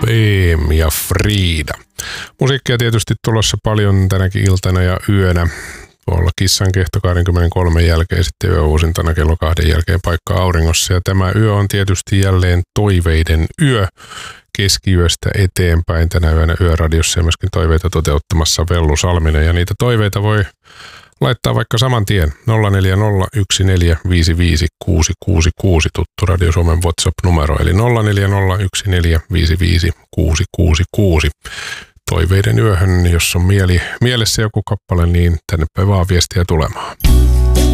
PM ja Frida. Musiikkia tietysti tulossa paljon tänäkin iltana ja yönä. Voi olla Kissan kehto 23 jälkeen, sitten yöuusintana kello 2 jälkeen paikka auringossa. Ja tämä yö on tietysti jälleen toiveiden yö keskiyöstä eteenpäin. Tänä yönä Yöradiossa ja myöskin toiveita toteuttamassa Vellu Salminen. Ja niitä toiveita voi laittaa vaikka saman tien 0401455666 tuttu Radio Suomen WhatsApp-numero, eli 0401455666. Toiveiden yöhön, jos on mielessä joku kappale, niin tänne vaan viestiä tulemaan.